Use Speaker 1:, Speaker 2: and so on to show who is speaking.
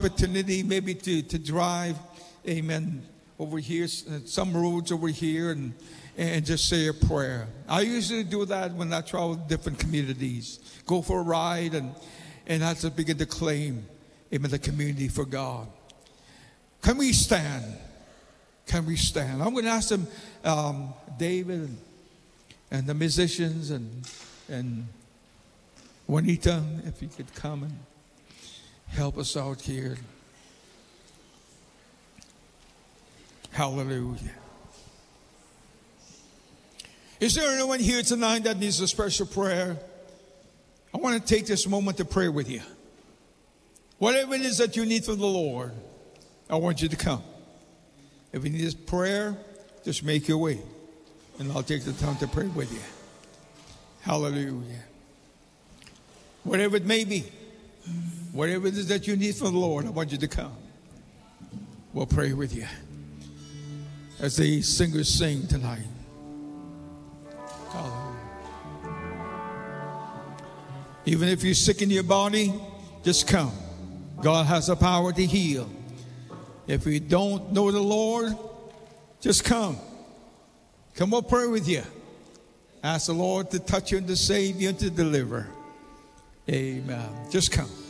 Speaker 1: opportunity maybe to drive, amen, over here, some roads over here, and just say a prayer. I usually do that when I travel to different communities. Go for a ride and I just begin to claim, amen, the community for God. Can we stand? Can we stand? I'm going to ask them, David and the musicians and Juanita, if you could come and help us out here. Hallelujah. Is there anyone here tonight that needs a special prayer? I want to take this moment to pray with you. Whatever it is that you need from the Lord, I want you to come. If you need this prayer, just make your way, and I'll take the time to pray with you. Hallelujah. Whatever it may be, whatever it is that you need from the Lord, I want you to come. We'll pray with you as the singers sing tonight. Hallelujah. Even if you're sick in your body, just come. God has the power to heal. If you don't know the Lord, just come. Come, we'll pray with you. Ask the Lord to touch you and to save you and to deliver. Amen. Just come.